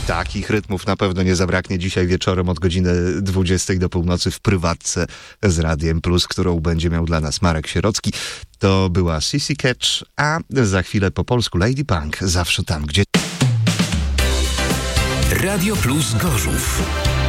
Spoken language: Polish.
Takich rytmów na pewno nie zabraknie dzisiaj wieczorem od godziny 20 do północy w prywatce z Radiem Plus, którą będzie miał dla nas Marek Sierocki. To była Sissy Catch, a za chwilę po polsku Lady Punk, zawsze tam, gdzie... Radio Plus Gorzów.